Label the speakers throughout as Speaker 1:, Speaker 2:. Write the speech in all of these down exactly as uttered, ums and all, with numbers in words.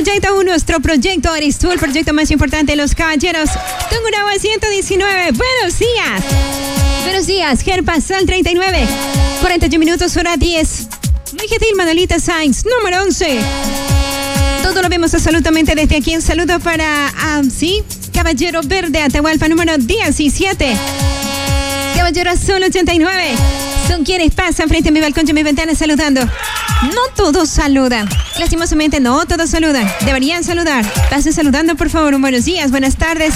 Speaker 1: Proyecto uno, nuestro proyecto eres tú, el proyecto más importante de los caballeros. Tungurahua ciento diecinueve, buenos días. Buenos días, Gerpasal treinta y nueve, cuarenta y un minutos, hora diez. Mijetil Manuelita Sainz, número once. Todo lo vemos absolutamente desde aquí. Un saludo para, um, sí, Caballero Verde, Atahualpa, número diecisiete. Caballero Azul ochenta y nueve. Son quienes pasan frente a mi balcón y a mi ventana saludando. No todos saludan. Lastimosamente no todos saludan. Deberían saludar. Pasen saludando, por favor. Un buenos días, buenas tardes.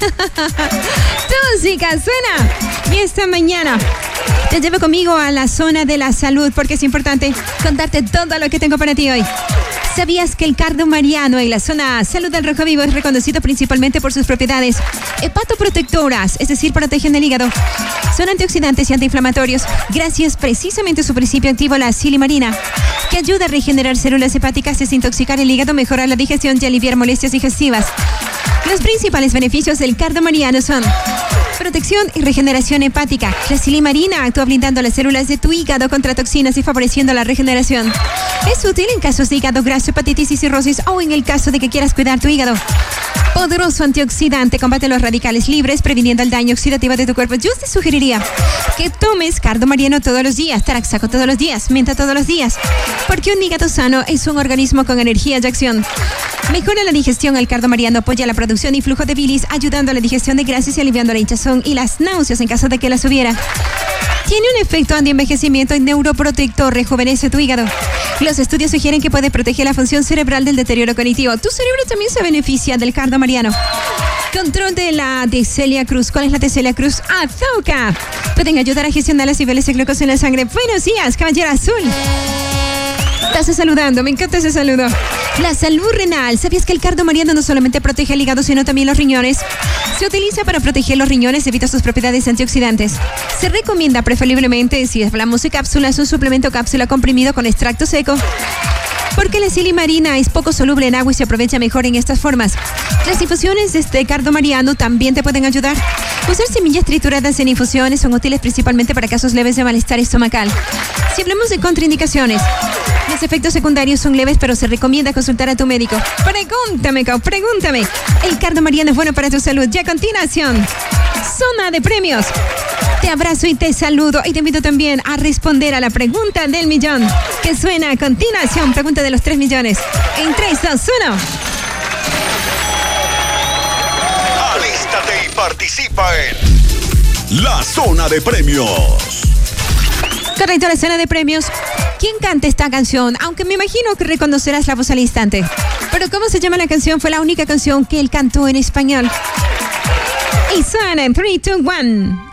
Speaker 1: Música suena. Y esta mañana te llevo conmigo a la zona de la salud porque es importante contarte todo lo que tengo para ti hoy. ¿Sabías que el cardo mariano en la zona salud del rojo vivo es reconocido principalmente por sus propiedades hepatoprotectoras, es decir, protegen el hígado? Son antioxidantes y antiinflamatorios gracias precisamente a su principio activo, la silimarina, que ayuda a regenerar células hepáticas, desintoxicar el hígado, mejorar la digestión y aliviar molestias digestivas. Los principales beneficios del cardo mariano son protección y regeneración hepática. La silimarina actúa blindando las células de tu hígado contra toxinas y favoreciendo la regeneración. Es útil en casos de hígado graso, hepatitis y cirrosis o en el caso de que quieras cuidar tu hígado. Poderoso antioxidante, combate los radicales libres, previniendo el daño oxidativo de tu cuerpo. Yo te sugeriría que tomes cardo mariano todos los días, taraxaco todos los días, menta todos los días, porque un hígado sano es un organismo con energía y acción. Mejora la digestión. El cardo mariano apoya la producción y flujo de bilis, ayudando a la digestión de grasas y aliviando la hinchazón y las náuseas en caso de que las hubiera. Tiene un efecto antienvejecimiento y neuroprotector, rejuvenece tu hígado. Los estudios sugieren que puede proteger la función cerebral del deterioro cognitivo. Tu cerebro también se beneficia del cardo mariano. Control de la T-Celia Cruz. ¿Cuál es la T-Celia Cruz? Azúcar. Pueden ayudar a gestionar los niveles de glucosa en la sangre. Buenos días, Caballero Azul. Estás saludando, me encanta ese saludo. La salud renal. ¿Sabías que el cardo mariano no solamente protege el hígado, sino también los riñones? Se utiliza para proteger los riñones debido a sus propiedades antioxidantes. Se recomienda preferiblemente, si hablamos de cápsulas, un suplemento cápsula comprimido con extracto seco, porque la silimarina es poco soluble en agua y se aprovecha mejor en estas formas. Las infusiones de este cardo mariano también te pueden ayudar. Usar semillas trituradas en infusiones son útiles principalmente para casos leves de malestar estomacal. Si hablamos de contraindicaciones, los efectos secundarios son leves, pero se recomienda consultar a tu médico. Pregúntame, Cau, pregúntame. El cardo mariano es bueno para tu salud. Y a continuación, zona de premios. Te abrazo y te saludo y te invito también a responder a la pregunta del millón, que suena a continuación. Pregunta de los tres millones. En tres, dos, uno.
Speaker 2: Alístate y participa en la zona de premios.
Speaker 1: Correcto, la zona de premios. ¿Quién canta esta canción? Aunque me imagino que reconocerás la voz al instante. Pero ¿cómo se llama la canción? Fue la única canción que él cantó en español. Y suena en tres, dos, uno.